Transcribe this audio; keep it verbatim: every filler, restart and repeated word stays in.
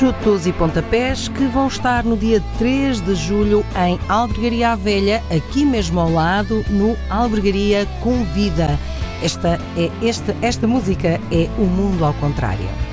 Chutos e Pontapés, que vão estar no dia três de julho em Albergaria à Velha, aqui mesmo ao lado, no Albergaria Convida. Esta, é, esta, esta música é O Mundo ao Contrário.